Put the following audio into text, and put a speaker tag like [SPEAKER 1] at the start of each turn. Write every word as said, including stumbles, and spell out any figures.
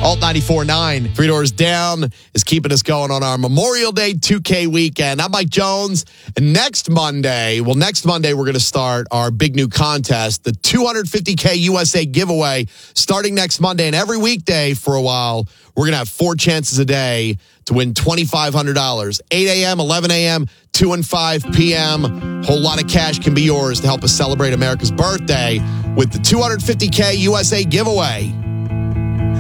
[SPEAKER 1] Alt ninety-four point nine. Three Doors Down is keeping us going on our Memorial Day two K weekend. I'm Mike Jones. And next Monday, well, next Monday, we're going to start our big new contest, the two hundred fifty K U S A giveaway, starting next Monday. And every weekday for a while, we're going to have four chances a day to win twenty-five hundred dollars. eight a.m., eleven a.m., two and five p.m. Whole lot of cash can be yours to help us celebrate America's birthday with the two hundred fifty K U S A giveaway.